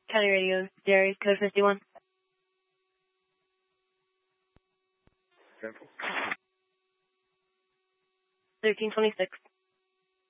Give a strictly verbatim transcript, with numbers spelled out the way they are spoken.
County Radio, Dairy, code fifty-one. Sample. thirteen twenty-six.